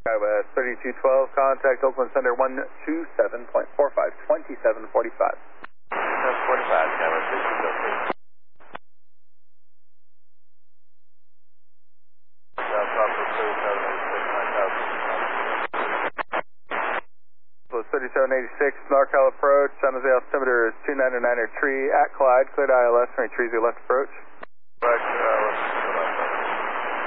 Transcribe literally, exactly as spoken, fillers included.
West thirty-two twelve, contact Oakland Center one two seven point four five, twenty-seven forty-five. That's forty-five, Skywest thirty-two twelve. South Southwest thirty-seven eighty-six, nine thousand. thirty-seven eighty-six, NorCal approach, San Jose altimeter is two ninety-nine er tree at Clyde, cleared I L S, and retrieve your left approach.